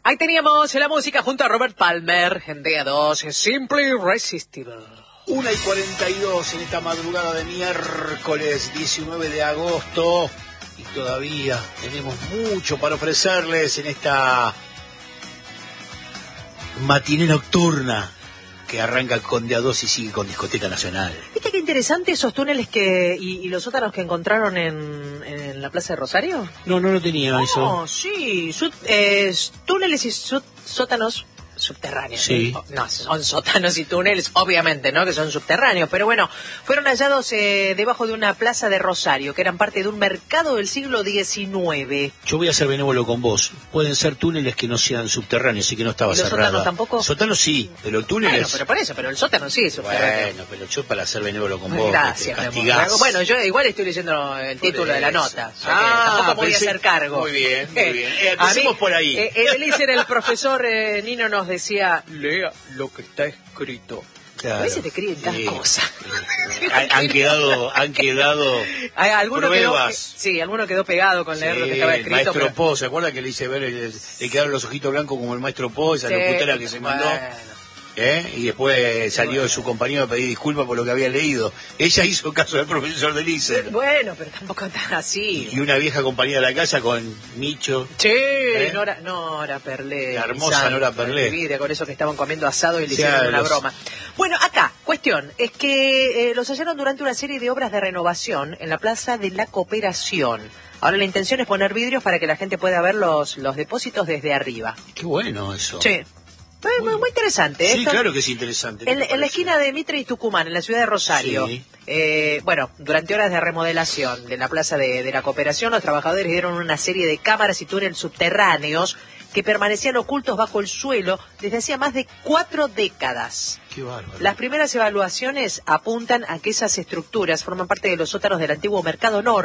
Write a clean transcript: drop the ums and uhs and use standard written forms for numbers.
Ahí teníamos la música junto a Robert Palmer en DA2, Simply Irresistible. 1:42 en esta madrugada de miércoles 19 de agosto y todavía tenemos mucho para ofrecerles en esta matiné nocturna que arranca con DA2 y sigue con Discoteca Nacional. ¿Viste qué interesante esos túneles y los sótanos que encontraron en la Plaza de Rosario? No lo tenía eso. No, sí, túneles y sótanos subterráneos. Sí. No, son sótanos y túneles, obviamente, ¿no? Que son subterráneos. Pero bueno, fueron hallados debajo de una plaza de Rosario, que eran parte de un mercado del siglo XIX. Yo voy a ser benévolo con vos. Pueden ser túneles que no sean subterráneos y que no estaba ¿Y los cerrada. sótanos tampoco? Sótanos sí, pero túneles... Bueno, pero por eso, pero el sótano sí es subterráneo. Bueno, pero yo para ser benévolo con vos, Gracias, te castigás. bueno, yo igual estoy leyendo el título de la nota. Tampoco voy a hacer cargo. Muy bien, muy bien. Empecemos por ahí. Eliezer, el profesor Nino, nos decía, lea lo que está escrito. Claro. A veces te escriben tantas cosas. Han quedado pruebas. Alguno quedó pegado con leer lo que estaba escrito. El maestro Po, ¿se acuerda que le hice ver? Le quedaron los ojitos blancos como el maestro Po, esa locutora que se mandó. Bueno. Y después salió su compañero a pedir disculpas por lo que había leído. Ella hizo caso del profesor de Eliezer. Bueno, pero tampoco tan así. Y una vieja compañera de la casa con Micho. Sí, Nora Perlé. La hermosa Nora Perlé. Vida, con eso que estaban comiendo asado y le hicieron una broma. Bueno, acá, cuestión, es que los hallaron durante una serie de obras de renovación en la Plaza de la Cooperación. Ahora la intención es poner vidrios para que la gente pueda ver los depósitos desde arriba. Qué bueno eso. Sí. Muy interesante. Sí, claro que es interesante. En la esquina de Mitre y Tucumán, en la ciudad de Rosario. Sí. Durante horas de remodelación de la Plaza de la Cooperación, los trabajadores dieron una serie de cámaras y túneles subterráneos que permanecían ocultos bajo el suelo desde hacía más de 4 décadas. Qué bárbaro. Las primeras evaluaciones apuntan a que esas estructuras forman parte de los sótanos del antiguo Mercado Norte.